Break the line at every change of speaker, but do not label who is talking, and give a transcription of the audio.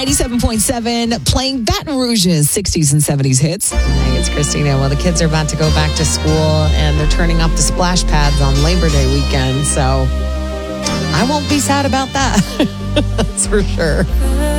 97.7, playing Baton Rouge's 60s and 70s hits.
Hey, it's Christina. Well, the kids are about to go back to school, and they're turning off the splash pads on Labor Day weekend, so I won't be sad about that. That's for sure.